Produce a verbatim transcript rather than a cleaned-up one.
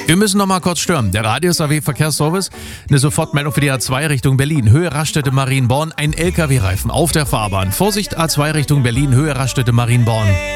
Wir müssen noch mal kurz stürmen. Der Radius A W Verkehrsservice. Eine Sofortmeldung für die A zwei Richtung Berlin. Höhe Raststätte Marienborn. Ein L K W-Reifen auf der Fahrbahn. Vorsicht A zwei Richtung Berlin. Höhe Raststätte Marienborn.